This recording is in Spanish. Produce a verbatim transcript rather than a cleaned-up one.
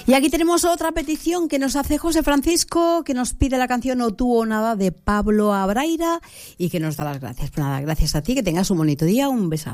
Y aquí tenemos otra petición que nos hace José Francisco, que nos pide la canción O tú o nada de Pablo Abraira y que nos da las gracias. Pues nada, gracias a ti, que tengas un bonito día, un besazo.